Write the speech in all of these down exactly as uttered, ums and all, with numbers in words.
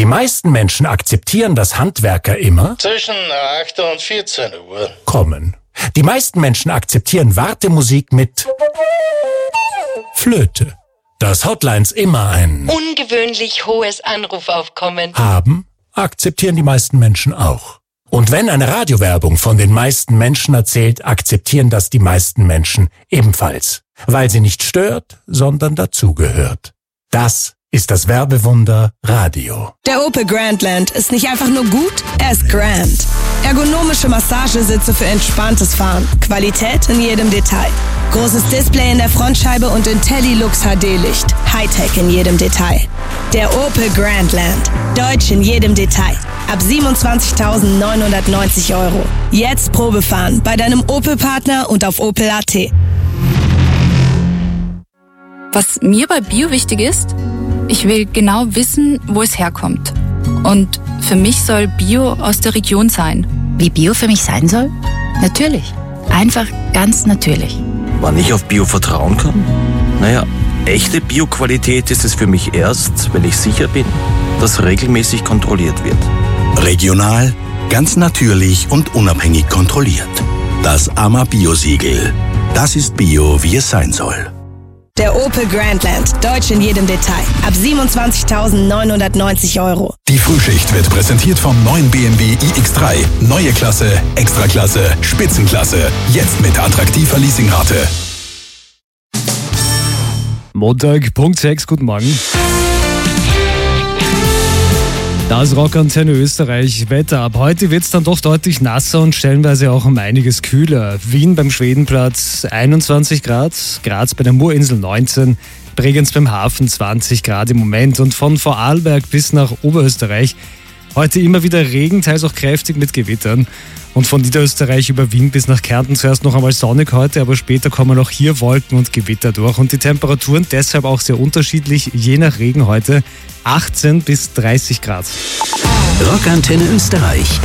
Die meisten Menschen akzeptieren, dass Handwerker immer zwischen acht und vierzehn Uhr kommen. Die meisten Menschen akzeptieren Wartemusik mit Flöte. Dass Hotlines immer ein ungewöhnlich hohes Anrufaufkommen haben, akzeptieren die meisten Menschen auch. Und wenn eine Radiowerbung von den meisten Menschen erzählt, akzeptieren das die meisten Menschen ebenfalls. Weil sie nicht stört, sondern dazugehört. Das ist das Werbewunder Radio. Der Opel Grandland ist nicht einfach nur gut, er ist grand. Ergonomische Massagesitze für entspanntes Fahren. Qualität in jedem Detail. Großes Display in der Frontscheibe und IntelliLux H D-Licht. Hightech in jedem Detail. Der Opel Grandland. Deutsch in jedem Detail. Ab siebenundzwanzigtausendneunhundertneunzig Euro. Jetzt Probefahren bei deinem Opel-Partner und auf opel punkt at. Was mir bei Bio wichtig ist, ich will genau wissen, wo es herkommt. Und für mich soll Bio aus der Region sein. Wie Bio für mich sein soll? Natürlich. Einfach ganz natürlich. Wann ich auf Bio vertrauen kann? Naja, echte Bio-Qualität ist es für mich erst, wenn ich sicher bin, dass regelmäßig kontrolliert wird. Regional, ganz natürlich und unabhängig kontrolliert. Das A M A Bio-Siegel. Das ist Bio, wie es sein soll. Der Opel Grandland. Deutsch in jedem Detail. Ab siebenundzwanzigtausendneunhundertneunzig Euro. Die Frühschicht wird präsentiert vom neuen B M W i X drei. Neue Klasse, Extraklasse, Spitzenklasse. Jetzt mit attraktiver Leasingrate. Montag, Punkt sechs, guten Morgen. Das Rockantenne Österreich Wetter. Ab heute wird es dann doch deutlich nasser und stellenweise auch um einiges kühler. Wien beim Schwedenplatz einundzwanzig Grad, Graz bei der Murinsel neunzehn, Bregenz beim Hafen zwanzig Grad im Moment und von Vorarlberg bis nach Oberösterreich heute immer wieder Regen, teils auch kräftig mit Gewittern. Und von Niederösterreich über Wien bis nach Kärnten zuerst noch einmal sonnig heute, aber später kommen auch hier Wolken und Gewitter durch. Und die Temperaturen deshalb auch sehr unterschiedlich, je nach Regen heute achtzehn bis dreißig Grad. Rockantenne Österreich.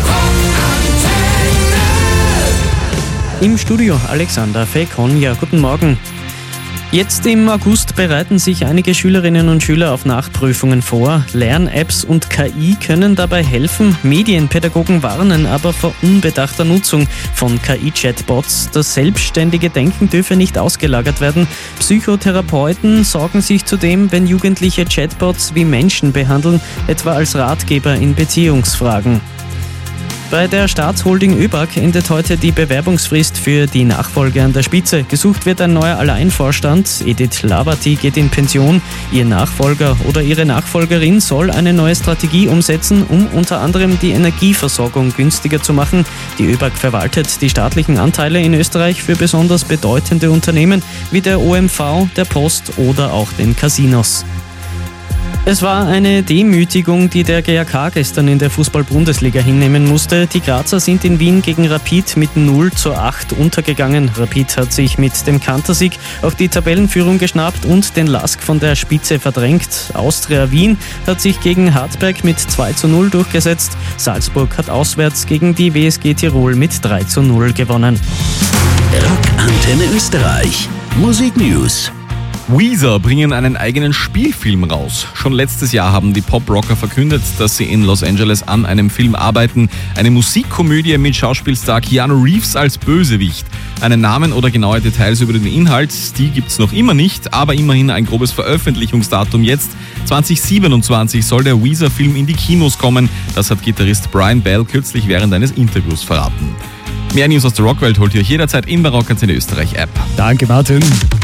Im Studio Alexander Fekon, ja, guten Morgen. Jetzt im August bereiten sich einige Schülerinnen und Schüler auf Nachprüfungen vor. Lern-Apps und K I können dabei helfen. Medienpädagogen warnen aber vor unbedachter Nutzung von K I-Chatbots. Das selbstständige Denken dürfe nicht ausgelagert werden. Psychotherapeuten sorgen sich zudem, wenn Jugendliche Chatbots wie Menschen behandeln, etwa als Ratgeber in Beziehungsfragen. Bei der Staatsholding ÖBAG endet heute die Bewerbungsfrist für die Nachfolge an der Spitze. Gesucht wird ein neuer Alleinvorstand. Edith Lavati geht in Pension. Ihr Nachfolger oder ihre Nachfolgerin soll eine neue Strategie umsetzen, um unter anderem die Energieversorgung günstiger zu machen. Die ÖBAG verwaltet die staatlichen Anteile in Österreich für besonders bedeutende Unternehmen wie der O M V, der Post oder auch den Casinos. Es war eine Demütigung, die der G A K gestern in der Fußball-Bundesliga hinnehmen musste. Die Grazer sind in Wien gegen Rapid mit null zu acht untergegangen. Rapid hat sich mit dem Kantersieg auf die Tabellenführung geschnappt und den Lask von der Spitze verdrängt. Austria Wien hat sich gegen Hartberg mit zwei zu null durchgesetzt. Salzburg hat auswärts gegen die W S G Tirol mit drei zu null gewonnen. Rockantenne Österreich. Musik News. Weezer bringen einen eigenen Spielfilm raus. Schon letztes Jahr haben die Pop-Rocker verkündet, dass sie in Los Angeles an einem Film arbeiten. Eine Musikkomödie mit Schauspielstar Keanu Reeves als Bösewicht. Einen Namen oder genaue Details über den Inhalt, die gibt's noch immer nicht, aber immerhin ein grobes Veröffentlichungsdatum jetzt. zwanzig siebenundzwanzig soll der Weezer-Film in die Kinos kommen. Das hat Gitarrist Brian Bell kürzlich während eines Interviews verraten. Mehr News aus der Rockwelt holt ihr euch jederzeit in der Rockantenne Österreich App. Danke, Martin.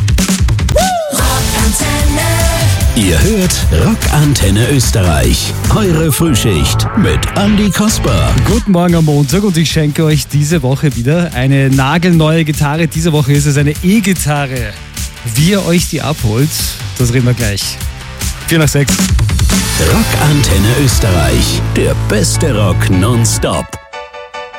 Ihr hört Rockantenne Österreich. Eure Frühschicht mit Andi Kasper. Guten Morgen am Montag und ich schenke euch diese Woche wieder eine nagelneue Gitarre. Diese Woche ist es eine E-Gitarre. Wie ihr euch die abholt, das reden wir gleich. vier nach sechs. Rockantenne Österreich. Der beste Rock nonstop.